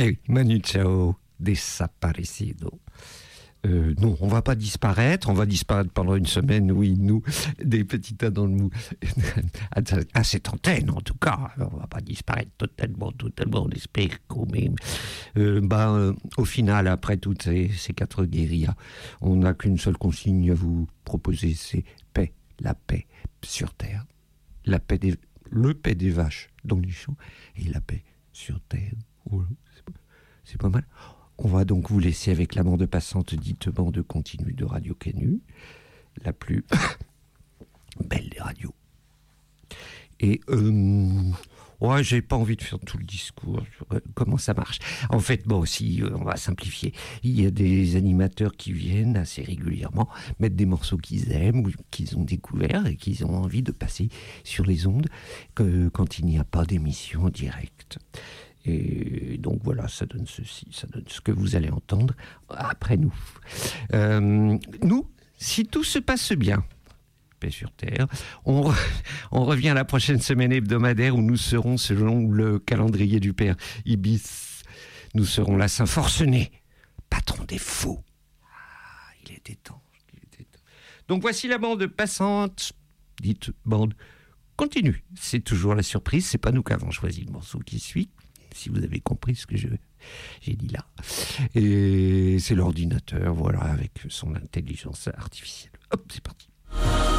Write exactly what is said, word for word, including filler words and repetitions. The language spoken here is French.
Eh, Manu Chao, desaparecido. Euh, non, on va pas disparaître, on va disparaître pendant une semaine, oui, nous, des petits tas dans le mou. À cette antenne, en tout cas, on va pas disparaître totalement, totalement, on espère quand même. Euh, bah, euh, au final, après toutes ces, ces quatre guérillas, on n'a qu'une seule consigne à vous proposer, c'est paix, la paix sur Terre, la paix des, le paix des vaches dans les champs, et la paix sur Terre. Voilà, c'est pas, c'est pas mal. On va donc vous laisser avec la bande passante dite bande continue de Radio Canu, la plus belle des radios. Et euh, ouais, j'ai pas envie de faire tout le discours. Comment ça marche? En fait, bon, si on va simplifier, il y a des animateurs qui viennent assez régulièrement mettre des morceaux qu'ils aiment ou qu'ils ont découverts et qu'ils ont envie de passer sur les ondes que, quand il n'y a pas d'émission directe. Et donc voilà, ça donne ceci, ça donne ce que vous allez entendre après nous. Euh, nous, si tout se passe bien, paix sur Terre, on, re, on revient la prochaine semaine hebdomadaire où nous serons, selon le calendrier du père Ibis, nous serons la Saint-Forcené, patron des fous. Ah, il était temps, il était temps. Donc voici la bande passante, dite bande continue. C'est toujours la surprise, c'est pas nous qui avons choisi le morceau qui suit. Si vous avez compris ce que je, j'ai dit là. Et c'est l'ordinateur, voilà, avec son intelligence artificielle. Hop, c'est parti.